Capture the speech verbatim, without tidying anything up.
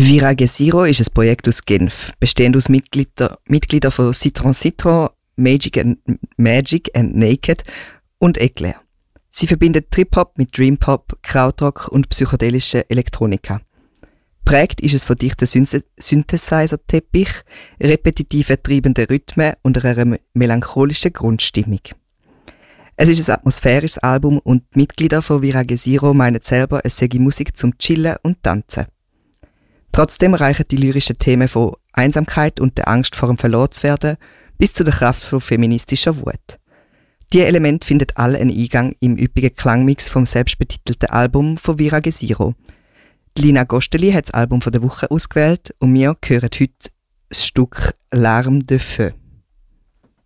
Virage Zero ist ein Projekt aus Genf, bestehend aus Mitgliedern Mitglieder von Citron Citron, Magic and, Magic and Naked und Eclair. Sie verbindet Trip-Hop mit Dream-Pop, Krautrock und psychedelische Elektronika. Prägt ist es von dichten Synth- Synthesizer-Teppich, repetitive treibenden Rhythmen und einer melancholischen Grundstimmung. Es ist ein atmosphärisches Album und die Mitglieder von Virage Zero meinen selber, es sei Musik zum Chillen und Tanzen. Trotzdem reichen die lyrischen Themen von Einsamkeit und der Angst vor dem Verlorenwerden bis zu der Kraft von feministischer Wut. Diese Elemente finden alle einen Eingang im üppigen Klangmix vom selbstbetitelten Album von Virage Zero. Lina Gosteli hat das Album der Woche ausgewählt und wir hören heute das Stück «L'arme de Feu».